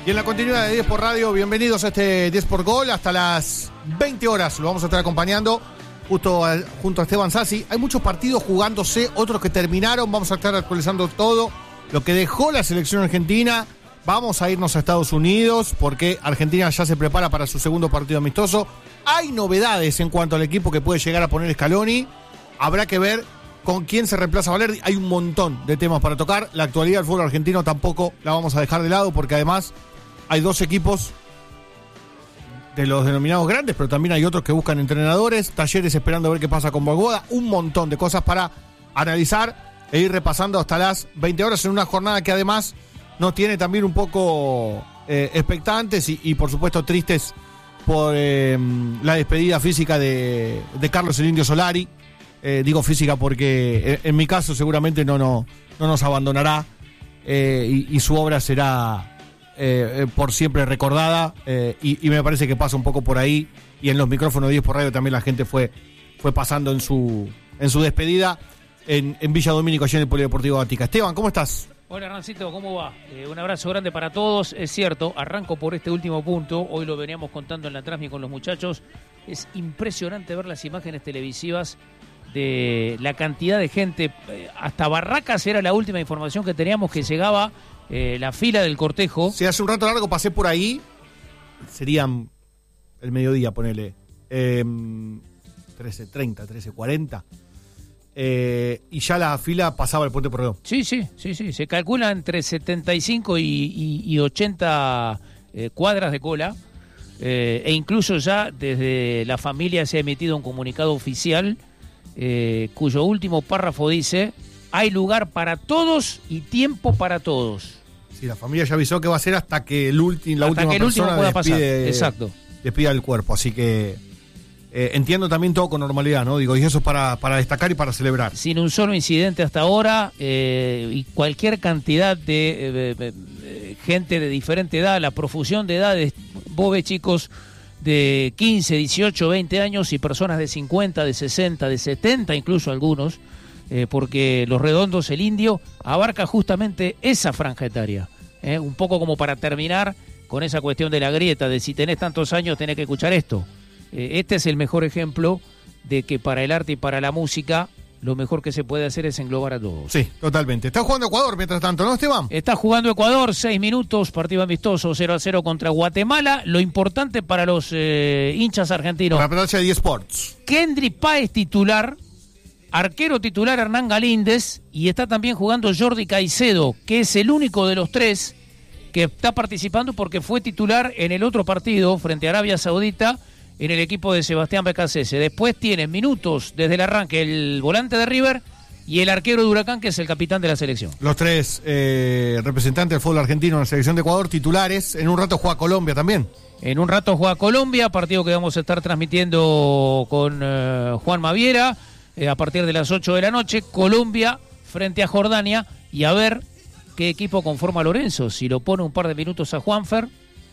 Y en la continuidad de 10 por Radio, bienvenidos a este 10 por Gol. Hasta las 20 horas lo vamos a estar acompañando junto a Esteban Sassi. Hay muchos partidos jugándose, otros que terminaron. Vamos a estar actualizando todo lo que dejó la selección argentina. Vamos a irnos a Estados Unidos porque Argentina ya se prepara para su segundo partido amistoso. Hay novedades en cuanto al equipo que puede llegar a poner Scaloni. Habrá que ver con quién se reemplaza Valerdi. Hay un montón de temas para tocar. La actualidad del fútbol argentino tampoco la vamos a dejar de lado porque además hay dos equipos de los denominados grandes, pero también hay otros que buscan entrenadores, Talleres esperando a ver qué pasa con Bogoda. Un montón de cosas para analizar e ir repasando hasta las 20 horas en una jornada que además nos tiene también un poco expectantes y por supuesto tristes por la despedida física de Carlos el Indio Solari. Digo física porque en mi caso seguramente no nos abandonará y su obra será por siempre recordada y me parece que pasa un poco por ahí, y en los micrófonos de 10 por Radio también la gente fue pasando en su despedida en Villa Domínico, allí en el Polideportivo Gatica. Esteban, ¿cómo estás? Hola Hernancito, ¿cómo va? Un abrazo grande para todos. Es cierto, arranco por este último punto, hoy lo veníamos contando en la transmisión con los muchachos. Es impresionante ver las imágenes televisivas de la cantidad de gente, hasta barracas era la última información que teníamos que llegaba la fila del cortejo. Sí, hace un rato largo pasé por ahí, serían el mediodía, ponele 13:30, 13:40, y ya la fila pasaba el Puente Porredón. Sí, se calcula entre 75 y 80 cuadras de cola, e incluso ya desde la familia se ha emitido un comunicado oficial cuyo último párrafo dice: hay lugar para todos y tiempo para todos. Sí, la familia ya avisó que va a ser hasta que la última persona pueda pasar. Exacto. Despida el cuerpo, así que entiendo también todo con normalidad, ¿no? Digo, y eso es para destacar y para celebrar. Sin un solo incidente hasta ahora, y cualquier cantidad de gente de diferente edad, la profusión de edades. Vos ves chicos de 15, 18, 20 años y personas de 50, de 60, de 70 incluso algunos, porque Los Redondos, el Indio, abarca justamente esa franja etaria. Un poco como para terminar con esa cuestión de la grieta, de si tenés tantos años tenés que escuchar esto. Este es el mejor ejemplo de que para el arte y para la música lo mejor que se puede hacer es englobar a todos. Sí, totalmente. Está jugando Ecuador mientras tanto, ¿no, Esteban? Está jugando Ecuador, 6 minutos, partido amistoso, 0-0 contra Guatemala. Lo importante para los hinchas argentinos: la pantalla de 10 Sports. Kendry Páez titular, arquero titular Hernán Galíndez, y está también jugando Jordi Caicedo, que es el único de los tres que está participando porque fue titular en el otro partido frente a Arabia Saudita en el equipo de Sebastián Becasese. Después tiene minutos desde el arranque el volante de River y el arquero de Huracán, que es el capitán de la selección. Los tres representantes del fútbol argentino en la selección de Ecuador, titulares. En un rato juega Colombia también. En un rato juega Colombia, partido que vamos a estar transmitiendo con Juan Maviera a partir de las 8 de la noche. Colombia frente a Jordania, y a ver qué equipo conforma Lorenzo, si lo pone un par de minutos a Juanfer,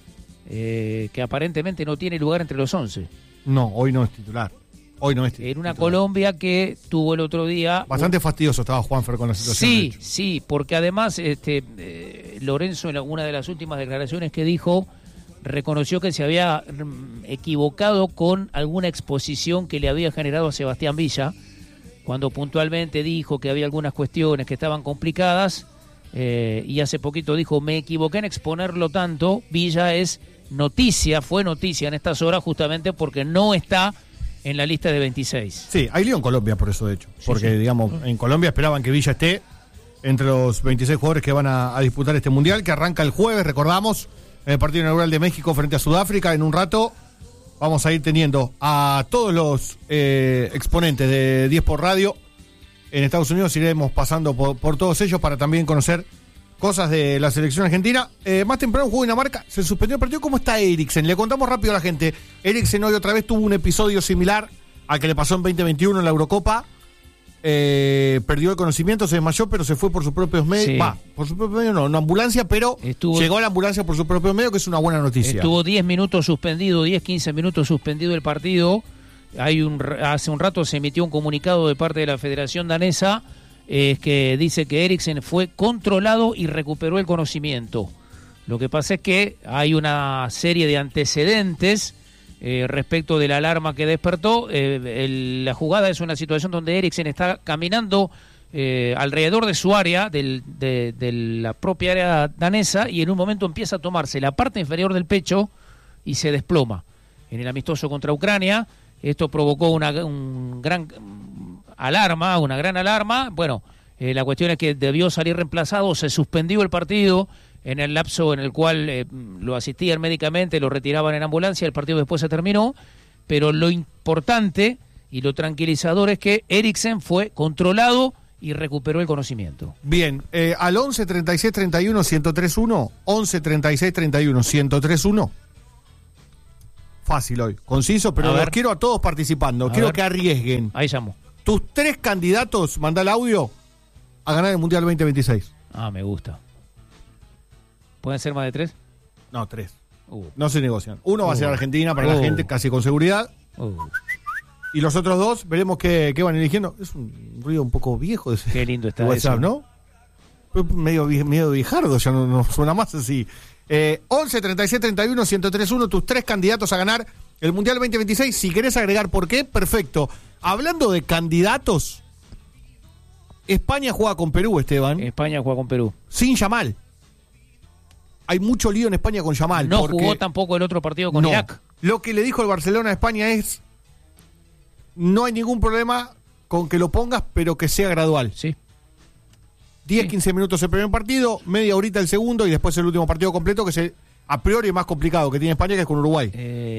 que aparentemente no tiene lugar entre los 11. No, hoy no es titular. En una Colombia que tuvo el otro día... Bastante fastidioso estaba Juanfer con la situación. Sí, porque además Lorenzo, en una de las últimas declaraciones que dijo, reconoció que se había equivocado con alguna exposición que le había generado a Sebastián Villa, cuando puntualmente dijo que había algunas cuestiones que estaban complicadas, y hace poquito dijo: me equivoqué en exponerlo tanto. Villa fue noticia en estas horas justamente porque no está en la lista de 26. Sí, hay lío en Colombia por eso, de hecho. Porque, digamos, en Colombia esperaban que Villa esté entre los 26 jugadores que van a disputar este Mundial, que arranca el jueves, recordamos, en el partido inaugural de México frente a Sudáfrica. En un rato vamos a ir teniendo a todos los exponentes de 10 por Radio en Estados Unidos. Iremos pasando por todos ellos para también conocer cosas de la selección argentina. Más temprano jugó Dinamarca, se suspendió el partido. ¿Cómo está Eriksen? Le contamos rápido a la gente. Eriksen hoy otra vez tuvo un episodio similar al que le pasó en 2021 en la Eurocopa. Perdió el conocimiento, se desmayó, pero se fue por sus propios medios. Sí. Por sus propios medios no, una ambulancia, pero llegó a la ambulancia por sus propios medios, que es una buena noticia. Estuvo 10 minutos suspendido, 10-15 minutos suspendido el partido. Hace un rato se emitió un comunicado de parte de la Federación Danesa que dice que Eriksen fue controlado y recuperó el conocimiento. Lo que pasa es que hay una serie de antecedentes respecto de la alarma que despertó. La jugada es una situación donde Eriksen está caminando alrededor de su área, de la propia área danesa, y en un momento empieza a tomarse la parte inferior del pecho y se desploma. En el amistoso contra Ucrania, esto provocó una gran alarma. Bueno, la cuestión es que debió salir reemplazado, se suspendió el partido en el lapso en el cual lo asistían médicamente, lo retiraban en ambulancia, el partido después se terminó, pero lo importante y lo tranquilizador es que Eriksen fue controlado y recuperó el conocimiento. Bien, al 11 36 31 1031, 11 36 31 1031. Fácil hoy, conciso, pero los quiero a todos participando, quiero que arriesguen. Ahí llamo. Tus 3 candidatos, mandá el audio, a ganar el Mundial 2026. Ah, me gusta. ¿Pueden ser más de 3? No, 3. No se negocian. Uno va a ser Argentina para la gente, casi con seguridad. Y los otros 2, veremos qué van eligiendo. Es un ruido un poco viejo. Qué lindo está WhatsApp, eso. ¿no? Medio viejardo, ya no suena más así. 11 36 31 1031, tus 3 candidatos a ganar el Mundial 2026. Si querés agregar por qué, perfecto. Hablando de candidatos, España juega con Perú, Esteban. España juega con Perú. Sin Yamal. Hay mucho lío en España con Yamal. No jugó tampoco el otro partido con Irak. Lo que le dijo el Barcelona a España es: no hay ningún problema con que lo pongas, pero que sea gradual. Sí. 10-15 minutos el primer partido, media horita el segundo y después el último partido completo, que es a priori más complicado que tiene España, que es con Uruguay.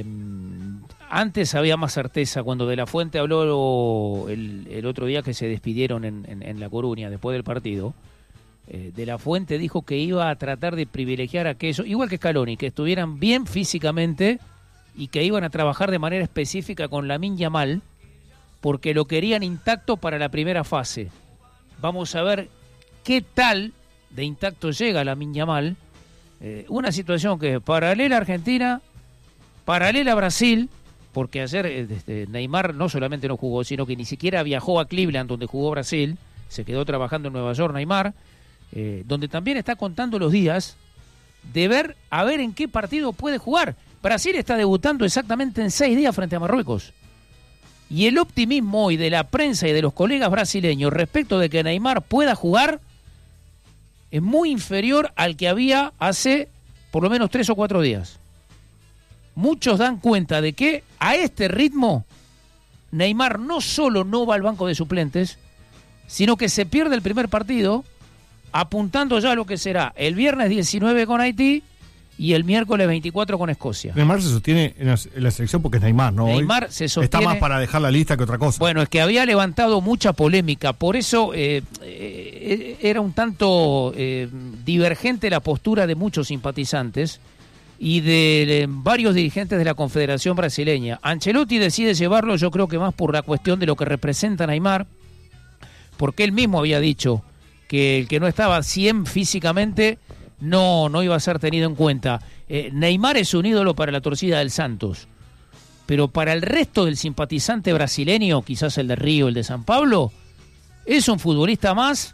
Antes había más certeza. Cuando De La Fuente habló el otro día que se despidieron en La Coruña después del partido, De La Fuente dijo que iba a tratar de privilegiar a aquellos, igual que Scaloni, que estuvieran bien físicamente y que iban a trabajar de manera específica con Lamine Yamal, porque lo querían intacto para la primera fase. Vamos a ver qué tal de intacto llega Lamine Yamal. Una situación que es paralela a Argentina, paralela a Brasil, porque ayer Neymar no solamente no jugó, sino que ni siquiera viajó a Cleveland, donde jugó Brasil, se quedó trabajando en Nueva York Neymar, donde también está contando los días de ver a ver en qué partido puede jugar. Brasil está debutando exactamente en 6 días frente a Marruecos. Y el optimismo hoy de la prensa y de los colegas brasileños respecto de que Neymar pueda jugar es muy inferior al que había hace por lo menos 3 o 4 días. Muchos dan cuenta de que a este ritmo Neymar no solo no va al banco de suplentes, sino que se pierde el primer partido, apuntando ya a lo que será el viernes 19 con Haití y el miércoles 24 con Escocia. Neymar se sostiene en la selección porque es Neymar, ¿no? Neymar se sostiene. Está más para dejar la lista que otra cosa. Bueno, es que había levantado mucha polémica, por eso era un tanto divergente la postura de muchos simpatizantes y de varios dirigentes de la Confederación Brasileña. Ancelotti decide llevarlo, yo creo que más por la cuestión de lo que representa Neymar, porque él mismo había dicho que el que no estaba 100 físicamente no iba a ser tenido en cuenta. Neymar es un ídolo para la torcida del Santos, pero para el resto del simpatizante brasileño, quizás el de Río, el de San Pablo, es un futbolista más,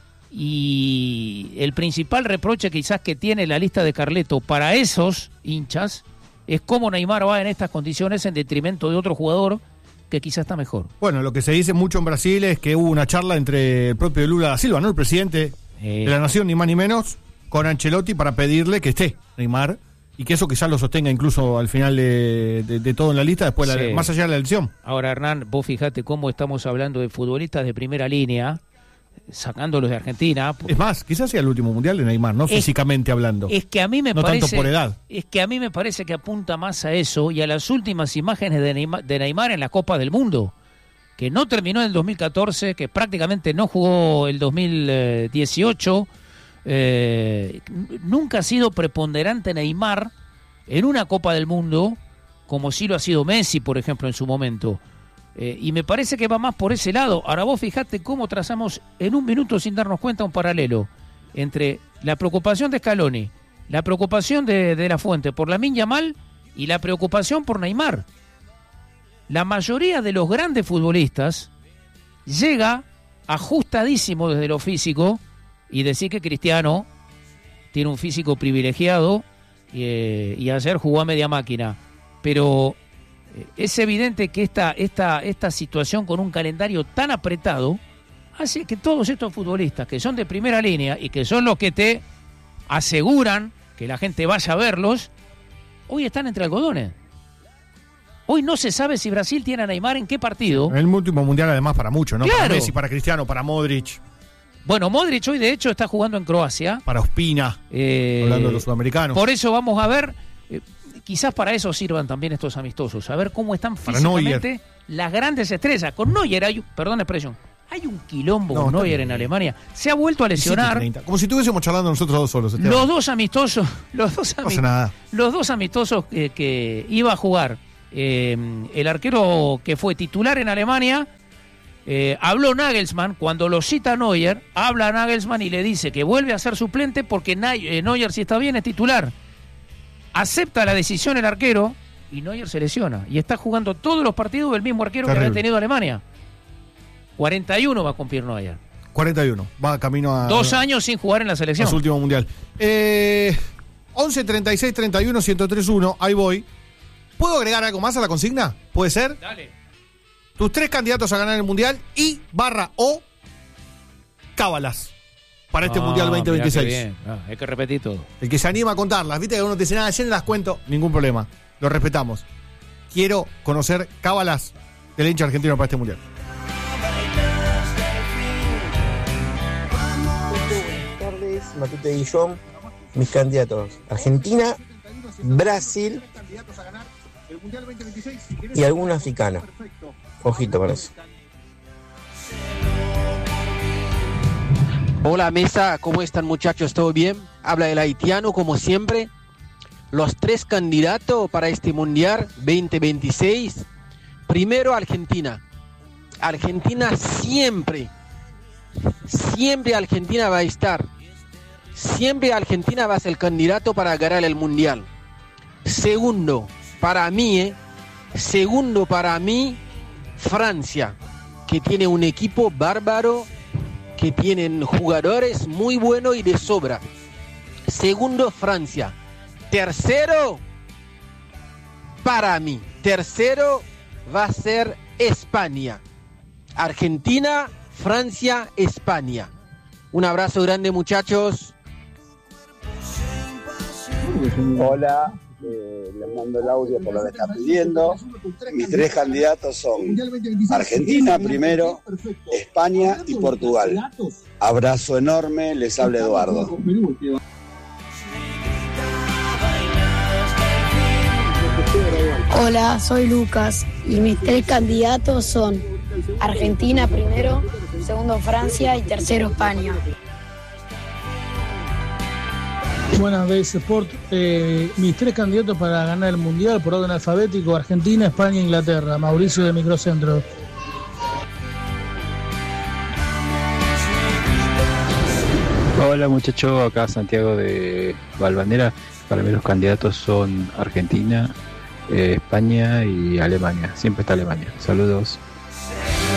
y el principal reproche quizás que tiene la lista de Carleto para esos hinchas es cómo Neymar va en estas condiciones en detrimento de otro jugador que quizás está mejor. Bueno, lo que se dice mucho en Brasil es que hubo una charla entre el propio Lula da Silva, ¿no? El presidente de la nación, ni más ni menos, con Ancelotti para pedirle que esté Neymar y que eso quizás lo sostenga incluso al final de todo en la lista, después sí, más allá de la elección. Ahora, Hernán, vos fijate cómo estamos hablando de futbolistas de primera línea, sacándolos de Argentina. Es más, quizás sea el último mundial de Neymar, no físicamente hablando. Es que a mí me no parece, tanto por edad. Es que a mí me parece que apunta más a eso y a las últimas imágenes de Neymar en la Copa del Mundo, que no terminó en el 2014, que prácticamente no jugó el 2018. Nunca ha sido preponderante Neymar en una Copa del Mundo como sí lo ha sido Messi, por ejemplo, en su momento. Y me parece que va más por ese lado. Ahora vos fijate cómo trazamos en un minuto sin darnos cuenta un paralelo entre la preocupación de Scaloni, la preocupación de La Fuente por Lamine Yamal y la preocupación por Neymar. La mayoría de los grandes futbolistas llega ajustadísimo desde lo físico, y decir que Cristiano tiene un físico privilegiado y ayer jugó a media máquina. Pero es evidente que esta situación con un calendario tan apretado hace que todos estos futbolistas que son de primera línea y que son los que te aseguran que la gente vaya a verlos, hoy están entre algodones. Hoy no se sabe si Brasil tiene a Neymar en qué partido. El último mundial además para muchos, ¿no? Claro. Para Messi, para Cristiano, para Modric. Bueno, Modric hoy de hecho está jugando en Croacia. Para Ospina, hablando de los sudamericanos. Por eso vamos a ver, quizás para eso sirvan también estos amistosos, a ver cómo están físicamente las grandes estrellas. Con Neuer hay un quilombo con Neuer en Alemania. Se ha vuelto a lesionar. Como si estuviésemos charlando nosotros dos solos. Los dos amistosos que iba a jugar el arquero que fue titular en Alemania, habló Nagelsmann. Cuando lo cita Neuer, habla Nagelsmann y le dice que vuelve a ser suplente porque Neuer, si está bien, es titular. Acepta la decisión el arquero y Neuer se lesiona y está jugando todos los partidos del mismo arquero que había tenido Alemania. 41 va a cumplir Neuer. 41, va camino a 2 años sin jugar en la selección. A su último mundial. 11 36 31 1031, ahí voy. ¿Puedo agregar algo más a la consigna? ¿Puede ser? Dale. Tus 3 candidatos a ganar el mundial y/o cábalas para este mundial 2026. Bien. Hay que repetir todo. El que se anima a contarlas, viste que uno te dice, nada, ya no las cuento, ningún problema. Lo respetamos. Quiero conocer cábalas del hincha argentino para este mundial. Buenas tardes, Matute Guillón. Mis candidatos: Argentina, Brasil y algún africano. Ojito con eso. Hola mesa, ¿cómo están muchachos? ¿Todo bien? Habla el haitiano como siempre. Los 3 candidatos para este Mundial 2026. Primero Argentina. Argentina siempre Argentina va a estar. Siempre Argentina va a ser el candidato para ganar el Mundial. Segundo para mí, Francia, que tiene un equipo bárbaro, que tienen jugadores muy buenos y de sobra. Segundo, Francia. Tercero, para mí, va a ser España. Argentina, Francia, España. Un abrazo grande, muchachos. Hola, les mando el audio por lo que está pidiendo. Mis 3 candidatos son Argentina primero, España y Portugal. Abrazo enorme, les habla Eduardo. Hola, soy Lucas y mis 3 candidatos son Argentina primero, segundo Francia y tercero España. Buenas veces, Sport. Mis 3 candidatos para ganar el Mundial por orden alfabético: Argentina, España e Inglaterra. Mauricio de Microcentro. Hola muchachos, acá Santiago de Valvanera. Para mí los candidatos son Argentina, España y Alemania. Siempre está Alemania. Saludos.